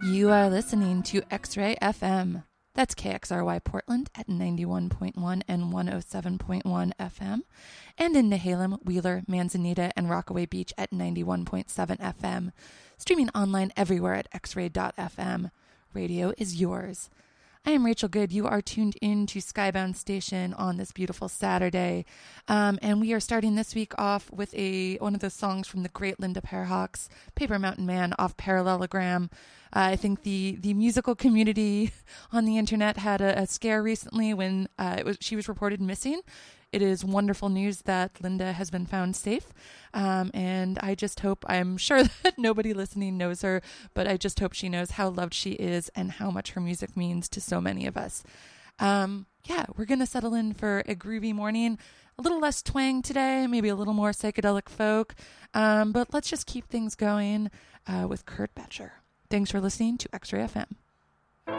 You are listening to X-Ray FM. That's KXRY Portland at 91.1 and 107.1 FM, and in Nehalem, Wheeler, Manzanita, and Rockaway Beach at 91.7 FM. Streaming online everywhere at xray.fm. Radio is yours. I am Rachel Good. You are tuned in to Skybound Station on this beautiful Saturday. And we are starting this week off with one of the songs from the great Linda Perhawks, Paper Mountain Man, off Parallelogram. I think the musical community on the internet had a scare recently when she was reported missing. It is wonderful news that Linda has been found safe. And I'm sure that nobody listening knows her, but I just hope she knows how loved she is and how much her music means to so many of us. We're going to settle in for a groovy morning, a little less twang today, maybe a little more psychedelic folk. But let's just keep things going with Kurt Betcher. Thanks for listening to X-Ray FM.